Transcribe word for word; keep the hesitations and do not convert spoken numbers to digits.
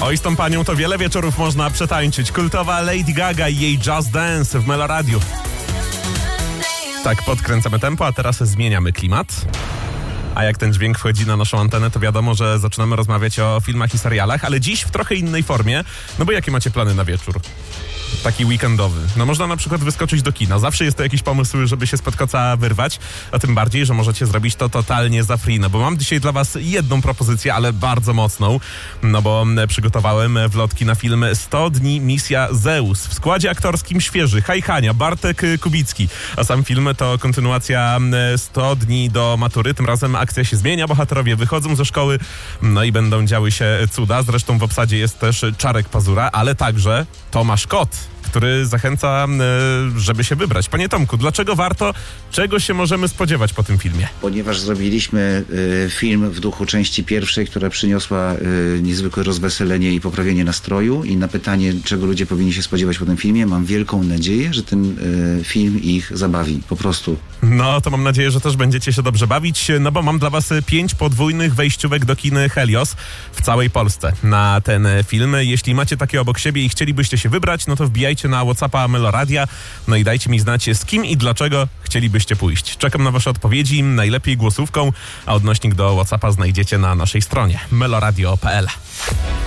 Oj, z tą panią to wiele wieczorów można przetańczyć. Kultowa Lady Gaga i jej Just Dance w Meloradiu. Tak, podkręcamy tempo, a teraz zmieniamy klimat. A jak ten dźwięk wchodzi na naszą antenę, to wiadomo, że zaczynamy rozmawiać o filmach i serialach, ale dziś w trochę innej formie. No bo jakie macie plany na wieczór? Taki weekendowy. No można na przykład wyskoczyć do kina. Zawsze jest to jakiś pomysł, żeby się z podkoca wyrwać, a tym bardziej, że możecie zrobić to totalnie za free. No bo mam dzisiaj dla was jedną propozycję, ale bardzo mocną. No bo przygotowałem wlotki na film sto dni Misja Zeus. W składzie aktorskim świeży Hajchania, Bartek Kubicki. A sam film to kontynuacja sto dni do matury. Tym razem akcja się zmienia, bohaterowie wychodzą ze szkoły, no i będą działy się cuda. Zresztą w obsadzie jest też Czarek Pazura, ale także Tomasz Kot, który zachęca, żeby się wybrać. Panie Tomku, dlaczego warto? Czego się możemy spodziewać po tym filmie? Ponieważ zrobiliśmy y, film w duchu części pierwszej, która przyniosła y, niezwykłe rozweselenie i poprawienie nastroju, i na pytanie, czego ludzie powinni się spodziewać po tym filmie, mam wielką nadzieję, że ten y, film ich zabawi. Po prostu. No, to mam nadzieję, że też będziecie się dobrze bawić, no bo mam dla was pięć podwójnych wejściówek do kin Helios w całej Polsce na ten film. Jeśli macie takie obok siebie i chcielibyście się wybrać, no to wbijajcie na WhatsAppa Meloradia, no i dajcie mi znać, z kim i dlaczego chcielibyście pójść. Czekam na wasze odpowiedzi, najlepiej głosówką, a odnośnik do WhatsAppa znajdziecie na naszej stronie meloradio kropka p l.